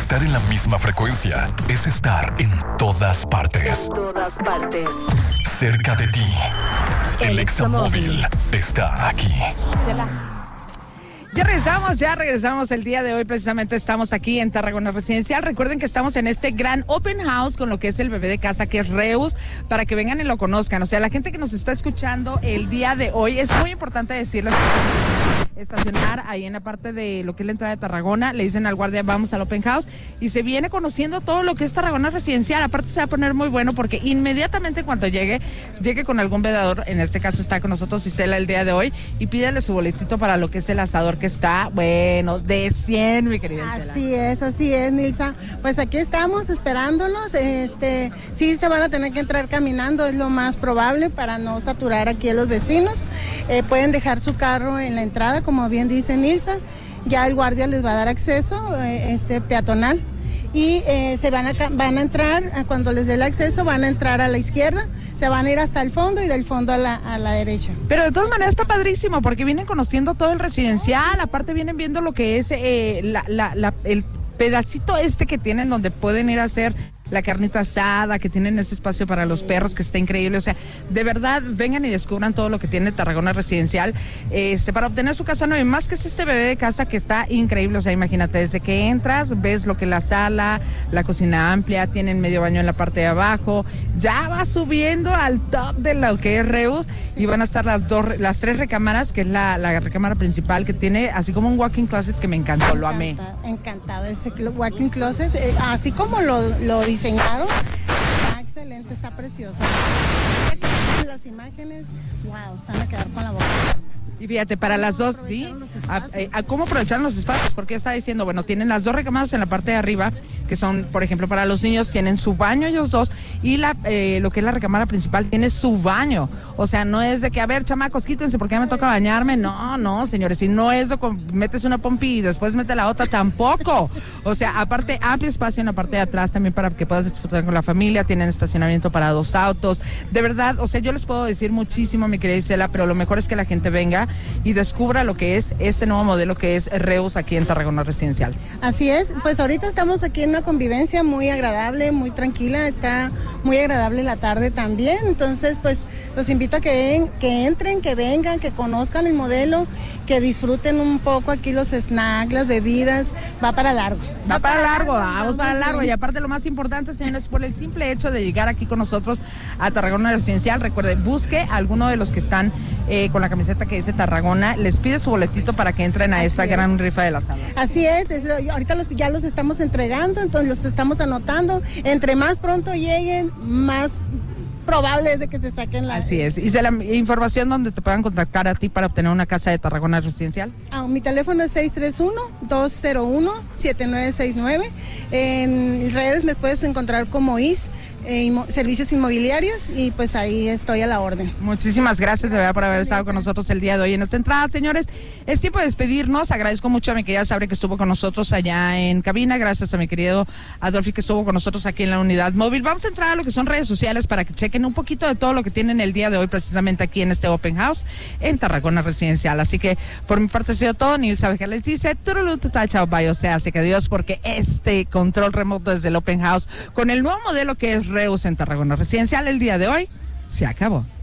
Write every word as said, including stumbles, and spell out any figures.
Estar en la misma frecuencia es estar en todas partes. En todas partes. Cerca de ti. El, el Examóvil está aquí. Ya regresamos, ya regresamos el día de hoy. Precisamente estamos aquí en Tarragona Residencial. Recuerden que estamos en este gran open house con lo que es el bebé de casa, que es Reus, para que vengan y lo conozcan. O sea, la gente que nos está escuchando el día de hoy, es muy importante decirles que estacionar ahí en la parte de lo que es la entrada de Tarragona, le dicen al guardia, vamos al open house, y se viene conociendo todo lo que es Tarragona Residencial. Aparte se va a poner muy bueno porque inmediatamente cuando llegue, llegue con algún vendedor, en este caso está con nosotros Isela el día de hoy, y pídele su boletito para lo que es el asador, que está, bueno, de cien, mi querida Isela. Así es, así es, Nilsa. Pues aquí estamos esperándolos. Este, sí se van a tener que entrar caminando, es lo más probable para no saturar aquí a los vecinos. Eh, pueden dejar su carro en la entrada, como bien dice Nilsa. Ya el guardia les va a dar acceso, eh, este peatonal. Y eh, se van a, van a entrar, cuando les dé el acceso, van a entrar a la izquierda, se van a ir hasta el fondo y del fondo a la, a la derecha. Pero de todas maneras está padrísimo porque vienen conociendo todo el residencial, aparte vienen viendo lo que es eh, la, la, la, el pedacito este que tienen donde pueden ir a hacer la carnita asada, que tienen ese espacio para los perros, que está increíble. O sea, de verdad, vengan y descubran todo lo que tiene Tarragona Residencial, este, para obtener su casa nueva. Y más que es este bebé de casa que está increíble. O sea, imagínate, desde que entras, ves lo que es la sala, la cocina amplia, tienen medio baño en la parte de abajo, ya va subiendo al top de lo que es Reus, y van a estar las dos, las tres recámaras, que es la, la recámara principal, que tiene así como un walk-in closet que me encantó, me encanta, lo amé. Encantado ese walk-in closet, eh, así como lo, lo diseñado, está excelente, está precioso. Las imágenes, wow, se van a quedar con la boca. Y fíjate, para las dos, ¿sí? A, a, ¿Cómo aprovechar los espacios? Porque yo estaba diciendo, bueno, tienen las dos recámaras en la parte de arriba, que son, por ejemplo, para los niños, tienen su baño ellos dos, y la eh, lo que es la recámara principal tiene su baño. O sea, no es de que, a ver, chamacos, quítense porque ya me toca bañarme. No, no, señores, y no es de que metes una pompi y después mete la otra, tampoco. O sea, aparte, amplio espacio en la parte de atrás también para que puedas disfrutar con la familia, tienen estacionamiento para dos autos. De verdad, o sea, yo les puedo decir muchísimo, mi querida Isela, pero lo mejor es que la gente venga y descubra lo que es este nuevo modelo que es Reus aquí en Tarragona Residencial. Así es, pues ahorita estamos aquí en una convivencia muy agradable, muy tranquila, está muy agradable la tarde también, entonces pues los invito a que, que entren, que vengan, que conozcan el modelo, que disfruten un poco aquí los snacks, las bebidas, va para largo. Va, va para largo, vamos para largo, y aparte lo más importante, señores, por el simple hecho de llegar aquí con nosotros a Tarragona Residencial, recuerden, busque a alguno de los que están eh, con la camiseta que dice Tarragona, les pide su boletito para que entren a Así esta es. gran rifa de la sala. Así es, es ahorita los, ya los estamos entregando, entonces los estamos anotando, entre más pronto lleguen, más probable es de que se saquen la... Así es. ¿Y la información donde te puedan contactar a ti para obtener una casa de Tarragona Residencial? Ah, mi teléfono es seis tres uno, dos cero uno, siete nueve seis nueve. En redes me puedes encontrar como I S, eh, inmo, Servicios Inmobiliarios, y pues ahí estoy a la orden. Muchísimas gracias de verdad por haber estado con nosotros el día de hoy en esta entrada, señores. Es tiempo de despedirnos. Agradezco mucho a mi querida Sabre que estuvo con nosotros allá en cabina. Gracias a mi querido Adolfi que estuvo con nosotros aquí en la unidad móvil. Vamos a entrar a lo que son redes sociales para que chequen un poquito de todo lo que tienen el día de hoy precisamente aquí en este Open House en Tarragona Residencial. Así que por mi parte ha sido todo. Nilsa Vega les dice turulú, chao, bye, o sea, así que adiós, porque este control remoto desde el Open House con el nuevo modelo que es Reus en Tarragona Residencial el día de hoy se acabó.